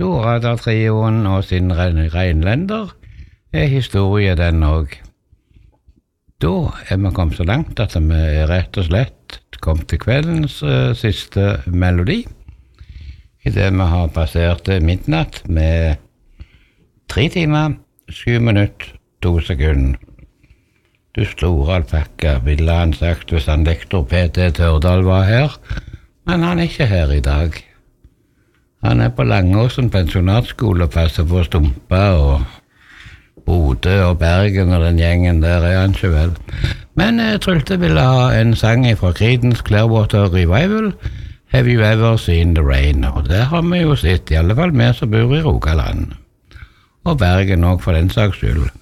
Storradartrioen og sin reinlender historie den også. Da vi kommet så langt at vi rett og slett kom til kveldens siste melodi. I det vi har passert midnatt med 3 timer, 7 minutter, 2 sekunder. Du store alpakka, ville han sagt hvis han lektor P.T. Tørdal var her, men han ikke her i dag. Han på Langåsen pensjonatskole og passer på Stumpa og Bodø og Bergen og den gjengen der han ikke vel. Men Trulte ville ha en sang fra Creedence Clearwater Revival, Have You Ever Seen the Rain? Og det har vi jo sett, i alle fall vi som bor i Rogaland. Og Bergen også for den saks skyld.